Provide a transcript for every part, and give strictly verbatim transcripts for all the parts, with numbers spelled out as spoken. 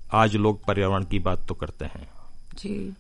आज लोग पर्यावरण की बात तो करते हैं जी,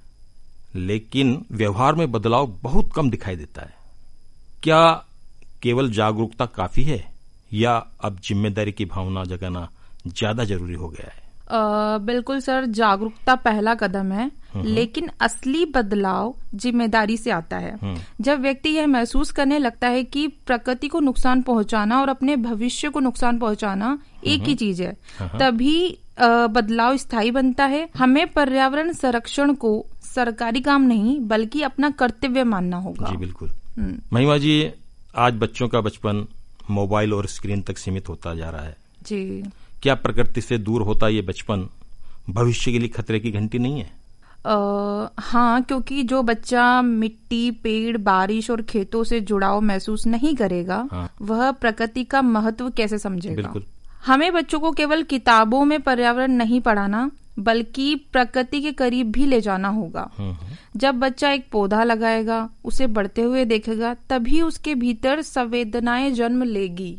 लेकिन व्यवहार में बदलाव बहुत कम दिखाई देता है। क्या केवल जागरूकता काफी है या अब जिम्मेदारी की भावना जगाना ज्यादा जरूरी हो गया है? आ, बिल्कुल सर, जागरूकता पहला कदम है, लेकिन असली बदलाव जिम्मेदारी से आता है। जब व्यक्ति यह महसूस करने लगता है कि प्रकृति को नुकसान पहुंचाना और अपने भविष्य को नुकसान पहुंचाना एक ही चीज है, तभी बदलाव स्थायी बनता है। हमें पर्यावरण संरक्षण को सरकारी काम नहीं बल्कि अपना कर्तव्य मानना होगा। जी बिल्कुल। महिमा जी, आज बच्चों का बचपन मोबाइल और स्क्रीन तक सीमित होता जा रहा है जी। क्या प्रकृति से दूर होता ये बचपन भविष्य के लिए खतरे की घंटी नहीं है? आ, हाँ, क्योंकि जो बच्चा मिट्टी, पेड़, बारिश और खेतों से जुड़ाव महसूस नहीं करेगा, हाँ। वह प्रकृति का महत्व कैसे समझेगा? बिल्कुल। हमें बच्चों को केवल किताबों में पर्यावरण नहीं पढ़ाना बल्कि प्रकृति के करीब भी ले जाना होगा। जब बच्चा एक पौधा लगाएगा, उसे बढ़ते हुए देखेगा, तभी उसके भीतर संवेदनाएं जन्म लेगी।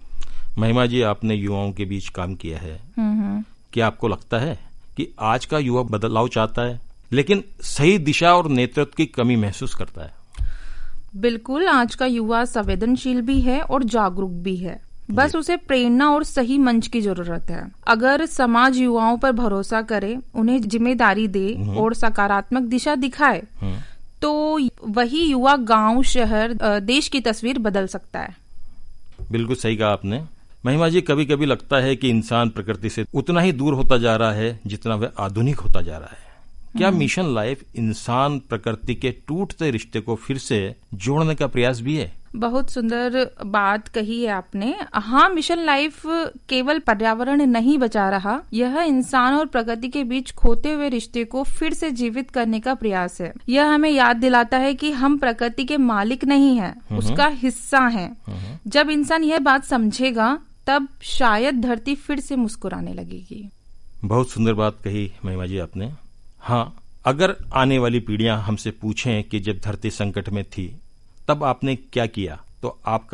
महिमा जी, आपने युवाओं के बीच काम किया है, क्या आपको लगता है कि आज का युवा बदलाव चाहता है लेकिन सही दिशा और नेतृत्व की कमी महसूस करता है? बिल्कुल, आज का युवा संवेदनशील भी है और जागरूक भी है, बस उसे प्रेरणा और सही मंच की जरूरत है। अगर समाज युवाओं पर भरोसा करे, उन्हें जिम्मेदारी दे और सकारात्मक दिशा दिखाए, तो वही युवा गांव, शहर, देश की तस्वीर बदल सकता है। बिल्कुल सही कहा आपने। महिमा जी, कभी कभी लगता है कि इंसान प्रकृति से उतना ही दूर होता जा रहा है जितना वह आधुनिक होता जा रहा है। क्या मिशन लाइफ इंसान प्रकृति के टूटते रिश्ते को फिर से जोड़ने का प्रयास भी है? बहुत सुंदर बात कही है आपने। हाँ, मिशन लाइफ केवल पर्यावरण नहीं बचा रहा, यह इंसान और प्रकृति के बीच खोते हुए रिश्ते को फिर से जीवित करने का प्रयास है। यह हमें याद दिलाता है कि हम प्रकृति के मालिक नहीं हैं, उसका हिस्सा हैं। जब इंसान यह बात समझेगा, तब शायद धरती फिर से मुस्कुराने लगेगी। बहुत सुंदर बात कही महिमा जी आपने। हाँ, अगर आने वाली पीढ़ियां हमसे पूछें कि जब धरती संकट में थी तब आपने क्या किया, तो आपका